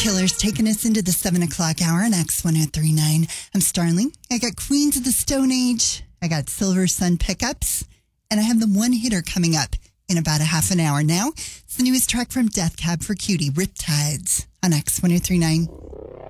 Killers taking us into the 7 o'clock hour on X1039. I'm Starling. I got Queens of the Stone Age. I got Silver Sun Pickups. And I have the one hitter coming up in about a half an hour now. It's the newest track from Death Cab for Cutie, Riptides on X1039.